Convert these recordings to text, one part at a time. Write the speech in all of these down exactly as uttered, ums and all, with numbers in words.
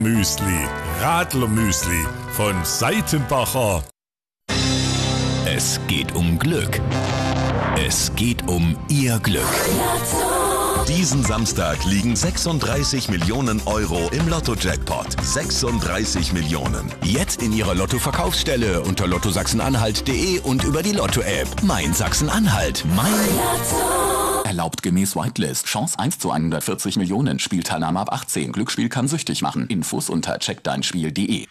Müsli, Radler-Müsli von Seitenbacher. Es geht um Glück. Es geht um Ihr Glück. Diesen Samstag liegen sechsunddreißig Millionen Euro im Lotto-Jackpot. sechsunddreißig Millionen. Jetzt in Ihrer Lotto-Verkaufsstelle unter lotto sachsen-anhalt punkt de und über die Lotto-App. Mein Sachsen-Anhalt. Mein Lotto. Erlaubt gemäß Whitelist. Chance eins zu hundertvierzig Millionen. Spielteilnahme ab achtzehn. Glücksspiel kann süchtig machen. Infos unter check dein spiel punkt de.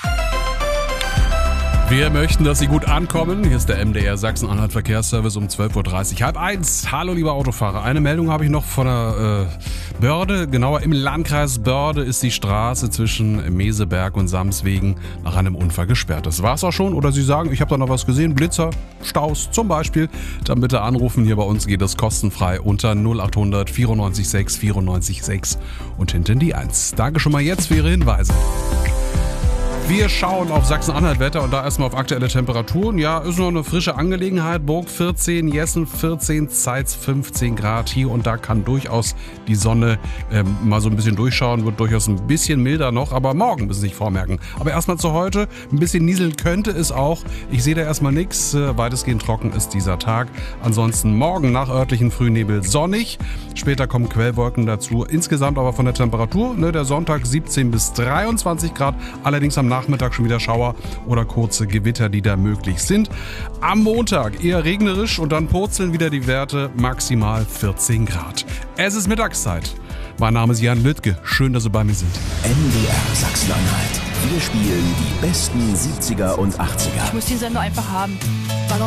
Wir möchten, dass Sie gut ankommen. Hier ist der M D R Sachsen-Anhalt Verkehrsservice um zwölf Uhr dreißig, halb eins. Hallo, lieber Autofahrer. Eine Meldung habe ich noch von der äh, Börde. Genauer im Landkreis Börde ist die Straße zwischen Meseberg und Samswegen nach einem Unfall gesperrt. Das war's auch schon. Oder Sie sagen, ich habe da noch was gesehen. Blitzer, Staus zum Beispiel. Dann bitte anrufen. Hier bei uns geht es kostenfrei unter null acht hundert vierundneunzig sechs vierundneunzig sechs und hinten die eins. Danke schon mal jetzt für Ihre Hinweise. Wir schauen auf Sachsen-Anhalt-Wetter und da erstmal auf aktuelle Temperaturen. Ja, ist noch eine frische Angelegenheit. Burg vierzehn, Jessen vierzehn, Zeitz fünfzehn Grad. Hier und da kann durchaus die Sonne ähm, mal so ein bisschen durchschauen. Wird durchaus ein bisschen milder noch, aber morgen müssen Sie sich vormerken. Aber erstmal zu heute. Ein bisschen nieseln könnte es auch. Ich sehe da erstmal nichts. Äh, weitestgehend trocken ist dieser Tag. Ansonsten morgen nach örtlichen Frühnebel sonnig. Später kommen Quellwolken dazu. Insgesamt aber von der Temperatur, ne, der Sonntag siebzehn bis dreiundzwanzig Grad. Allerdings am Nachmittag schon wieder Schauer oder kurze Gewitter, die da möglich sind. Am Montag eher regnerisch und dann purzeln wieder die Werte maximal vierzehn Grad. Es ist Mittagszeit. Mein Name ist Jan Lüttke. Schön, dass Sie bei mir sind. M D R Sachsen-Anhalt. Wir spielen die besten siebziger und achtziger. Ich muss den Sender einfach haben.